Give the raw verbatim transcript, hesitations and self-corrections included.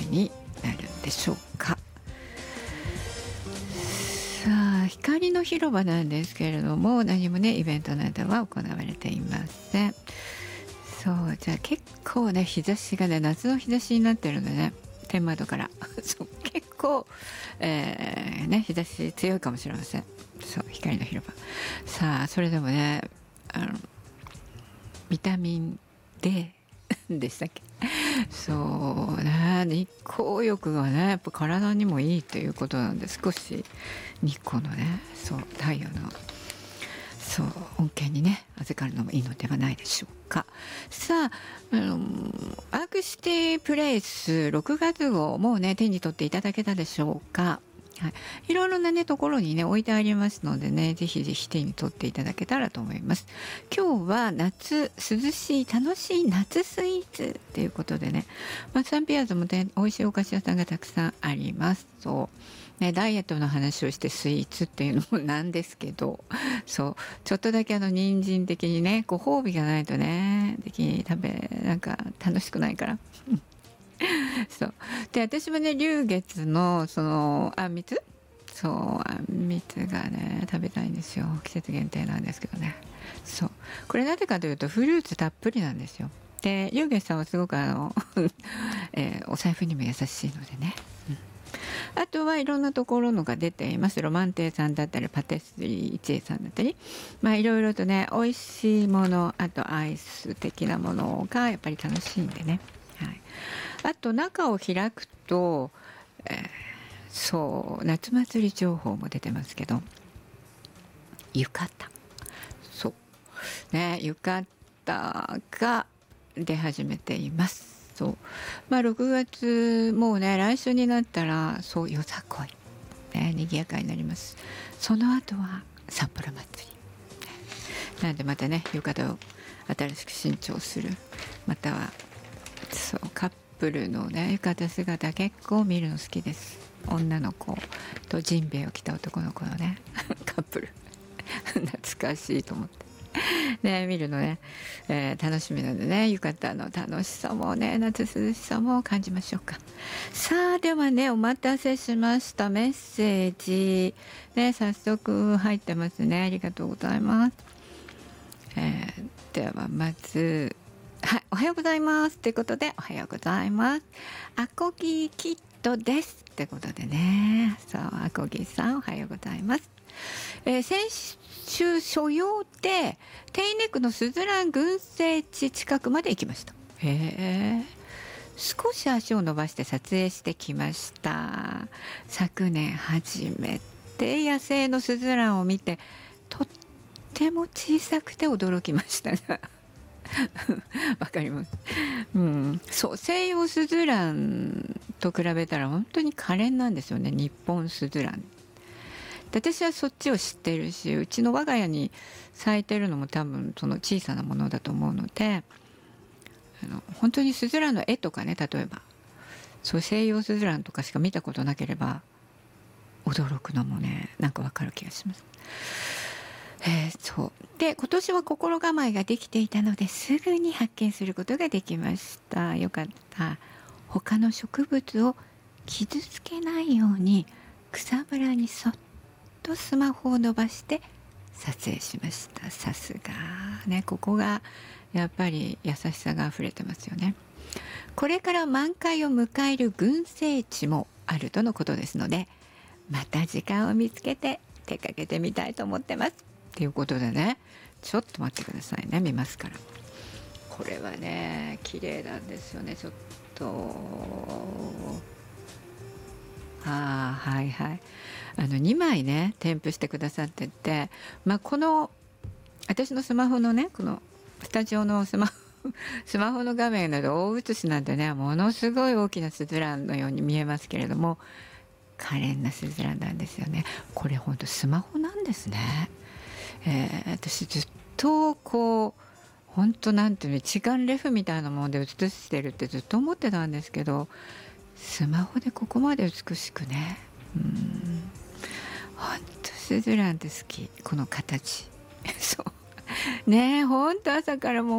になるんでしょうか。さあ、光の広場なんですけれども、何もねイベントなどは行われていません。そうじゃあ結構ね日差しがね夏の日差しになってるんでね、天窓からそう結構、えー、ね日差し強いかもしれません。そう光の広場、さあそれでもねあのビタミン D でしたっけ、そうね日光浴がねやっぱ体にもいいということなんで、少し日光のねそう太陽のそう恩恵にね預かるのもいいのではないでしょうか。さあ、あのアークシティプレイスろくがつ号もうね手に取っていただけたでしょうか。はい、いろいろなねところにね置いてありますのでね、ぜひぜひ手に取っていただけたらと思います。今日は夏涼しい楽しい夏スイーツということでね、まあ、サンピアーズもね美味しいお菓子屋さんがたくさんあります。そうね、ダイエットの話をしてスイーツっていうのもなんですけど、そうちょっとだけあの人参的にねご褒美がないとね的に食べなんか楽しくないからそうで私はね龍月のそのあんみつ、そうあんみつがね食べたいんですよ。季節限定なんですけどね。そうこれなぜかというとフルーツたっぷりなんですよ。で龍月さんはすごくあの、えー、お財布にも優しいのでね、うん、あとはいろんなところのが出ています。ロマンテさんだったりパティスリー一恵さんだったり、まあいろいろとね美味しいもの、あとアイス的なものがやっぱり楽しいんでね、はい、あと中を開くと、えー、そう夏祭り情報も出てますけど、浴衣、そうね浴衣が出始めています。そうまあろくがつもうね来週になったらそうよさこいね賑やかになります。その後は札幌祭りなんで、またね浴衣を新しく新調する、またはそうカップルのね浴衣姿結構見るの好きです。女の子とジンベエを着た男の子のねカップル懐かしいと思ってね見るのね、えー、楽しみなのでね、浴衣の楽しさもね夏涼しさも感じましょうか。さあではねお待たせしました、メッセージね早速入ってますね。ありがとうございます。えー、ではまずはい、おはようございますということで、おはようございます。アコギキットですってことでね、そうアコギさんおはようございます。えー、先週所用で手稲区のすずらん群生地近くまで行きました。へえ、少し足を伸ばして撮影してきました。昨年初めて野生のすずらんを見てとっても小さくて驚きましたがわかります、うん、そう西洋スズランと比べたら本当に可憐なんですよね、日本スズラン。で私はそっちを知ってるし、うちの我が家に咲いてるのも多分その小さなものだと思うので、あの本当にスズランの絵とかね、例えばそう西洋スズランとかしか見たことなければ驚くのもねなんかわかる気がします。えー、そうで今年は心構えができていたのですぐに発見することができました。よかった。他の植物を傷つけないように草むらにそっとスマホを伸ばして撮影しました。さすがね、ここがやっぱり優しさがあふれてますよね。これから満開を迎える群生地もあるとのことですので、また時間を見つけて出かけてみたいと思ってますということでね、ちょっと待ってくださいね、見ますから。これはね綺麗なんですよね。ちょっとあーはいはい、あのにまいね添付してくださってて、まあ、この私のスマホのねこのスタジオのスマホスマホの画面など大写しなんてねものすごい大きなスズランのように見えますけれども、可憐なスズランなんですよね。これほんとスマホなんですね。えー、私ずっとこう本当なんていうの一眼レフみたいなもので写してるってずっと思ってたんですけど、スマホでここまで美しくね、うん本当スズランって好き、この形そうねえほんと朝からもう